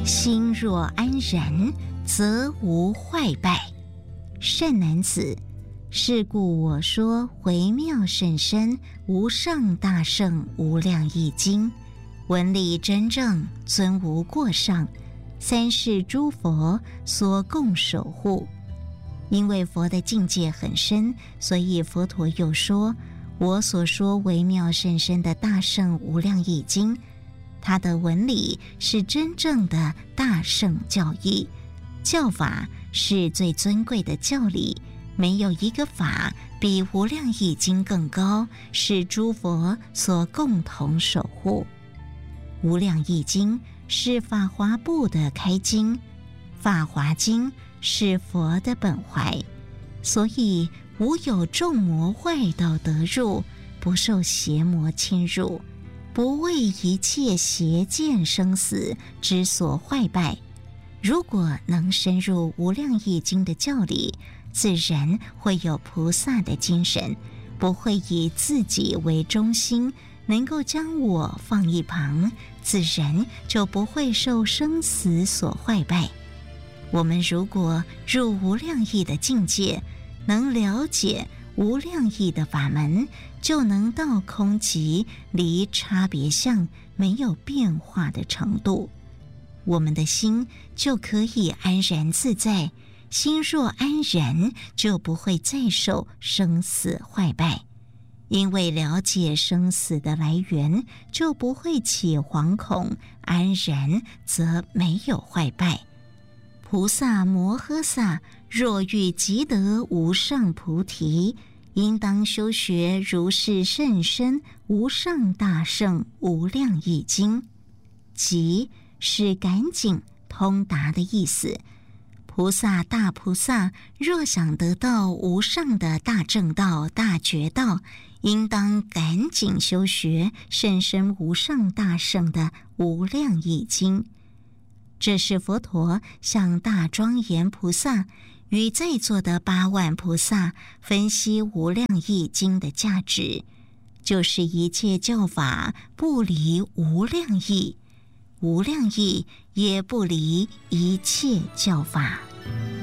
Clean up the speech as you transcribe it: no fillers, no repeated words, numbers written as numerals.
心若安然，则无坏败。善男子，是故我说微妙甚深，无上大圣无量义经，文理真正，尊无过上，三世诸佛所共守护。因为佛的境界很深，所以佛陀又说，我所说微妙甚深的大圣无量义经，它的文理是真正的大圣教义，教法是最尊贵的教理，没有一个法比无量义经更高，是诸佛所共同守护。无量义经是法华部的开经，法华经是佛的本怀，所以无有众魔外道得入，不受邪魔侵入，不为一切邪见生死之所坏败。如果能深入无量义经的教理，自然会有菩萨的精神，不会以自己为中心，能够将我放一旁，自然就不会受生死所坏败。我们如果入无量义的境界，能了解无量义的法门，就能到空寂离差别相没有变化的程度，我们的心就可以安然自在。心若安然，就不会再受生死坏败，因为了解生死的来源，就不会起惶恐，安然则没有坏败。菩萨摩诃萨若欲即得无上菩提，应当修学如是甚深无上大圣无量义经。即是赶紧通达的意思。菩萨大菩萨若想得到无上的大正道大觉道，应当赶紧修学甚深无上大圣的无量义经。这是佛陀向大庄严菩萨与在座的8万菩萨分析无量义经的价值，就是一切教法不离无量义，无量义也不离一切教法。